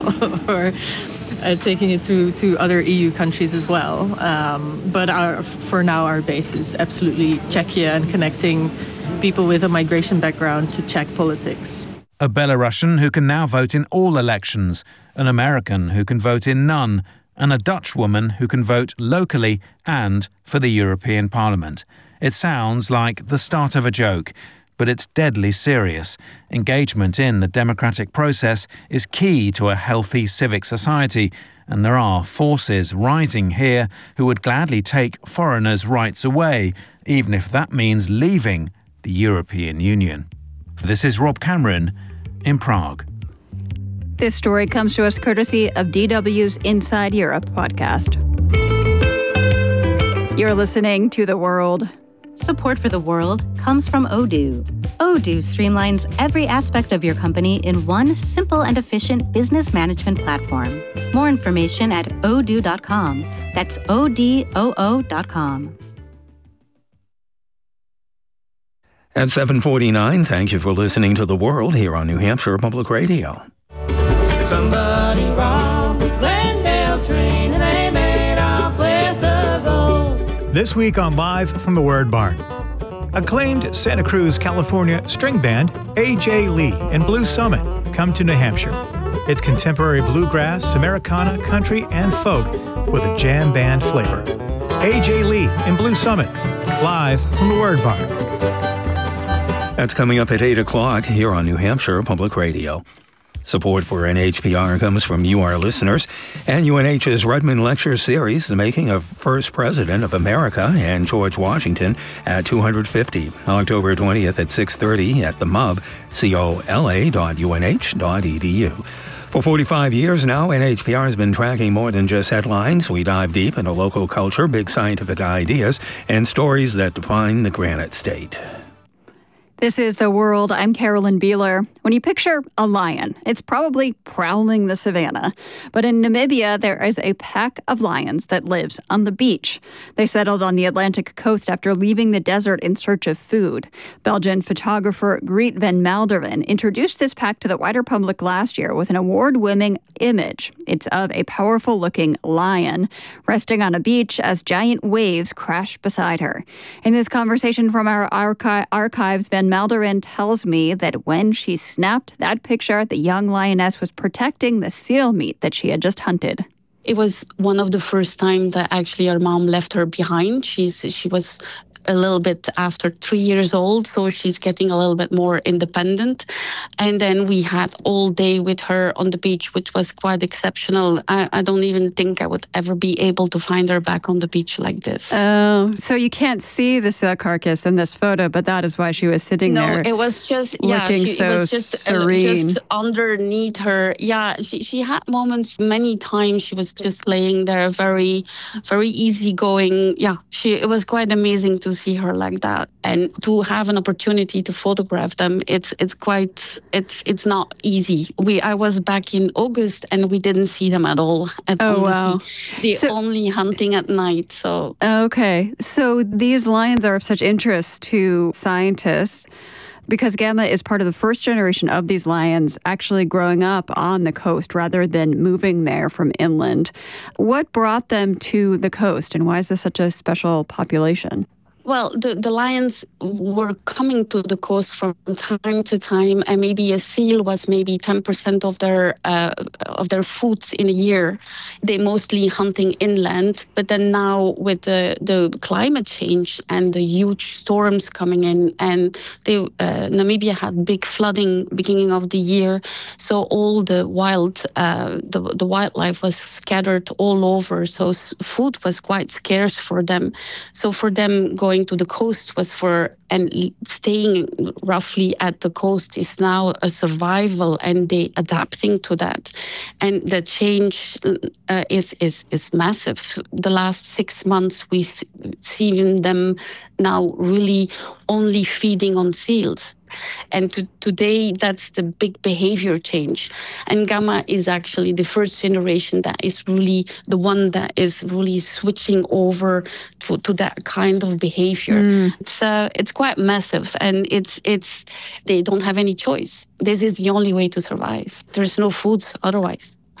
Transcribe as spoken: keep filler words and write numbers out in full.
or uh, taking it to, to other E U countries as well. Um, but our, for now, our base is absolutely Czechia and connecting people with a migration background to Czech politics. A Belarusian who can now vote in all elections, an American who can vote in none, and a Dutch woman who can vote locally and for the European Parliament. It sounds like the start of a joke, but it's deadly serious. Engagement in the democratic process is key to a healthy civic society, and there are forces rising here who would gladly take foreigners' rights away, even if that means leaving the European Union. This is Rob Cameron in Prague. This story comes to us courtesy of D W's Inside Europe podcast. You're listening to The World. Support for The World comes from Odoo. Odoo streamlines every aspect of your company in one simple and efficient business management platform. More information at odoo dot com. That's O D O O dot com. At seven forty-nine, thank you for listening to The World here on New Hampshire Public Radio. Somebody robbed the Glendale train and they made off with the gold. This week on Live from the Word Barn. Acclaimed Santa Cruz, California string band A J Lee and Blue Summit come to New Hampshire. It's contemporary bluegrass, Americana, country, and folk with a jam band flavor. A J Lee and Blue Summit, live from the Word Barn. That's coming up at eight o'clock here on New Hampshire Public Radio. Support for N H P R comes from you, our listeners, and U N H's Redmond Lecture Series, The Making of First President of America and George Washington at two hundred fifty, October twentieth at six thirty at the M U B, C O L A dot U N H dot E D U. For forty-five years now, N H P R has been tracking more than just headlines. We dive deep into local culture, big scientific ideas, and stories that define the Granite State. This is The World. I'm Carolyn Beeler. When you picture a lion, it's probably prowling the savannah. But in Namibia, there is a pack of lions that lives on the beach. They settled on the Atlantic coast after leaving the desert in search of food. Belgian photographer Greet van Malderen introduced this pack to the wider public last year with an award-winning image. It's of a powerful-looking lion resting on a beach as giant waves crash beside her. In this conversation from our archi- archives, Van Malderen tells me that when she snapped that picture, the young lioness was protecting the seal meat that she had just hunted. It was one of the first times that actually her mom left her behind. She's she was a little bit after three years old, so she's getting a little bit more independent. And then we had all day with her on the beach, which was quite exceptional. I, I don't even think I would ever be able to find her back on the beach like this. Oh, so you can't see the seal carcass in this photo, but that is why she was sitting no, there. No, it was just, yeah, looking she, so it was just, serene. Uh, just underneath her. Yeah, she, she had moments, many times she was just laying there, very, very easygoing. Yeah, she, it was quite amazing to see her like that, and to have an opportunity to photograph them. It's it's quite it's it's not easy. We I was back in August and we didn't see them at all. At oh wow! They're so, only hunting at night. So okay, so these lions are of such interest to scientists, because Gamma is part of the first generation of these lions actually growing up on the coast rather than moving there from inland. What brought them to the coast, and why is this such a special population? Well, the, the lions were coming to the coast from time to time, and maybe a seal was maybe ten percent of their uh, of their foods in a year. They mostly hunting inland, but then now with the, the climate change and the huge storms coming in, and they, uh, Namibia had big flooding beginning of the year, so all the wild uh, the the wildlife was scattered all over. So food was quite scarce for them. So for them going Going to the coast was for, and staying roughly at the coast is now a survival, and they adapting to that. And the change uh, is, is, is massive. The last six months we've seen them now really only feeding on seals. And to, today, that's the big behavior change. And Gamma is actually the first generation that is really the one that is really switching over to, to that kind of behavior. Mm. It's uh, it's quite massive, and it's it's they don't have any choice. This is the only way to survive. There's no foods otherwise.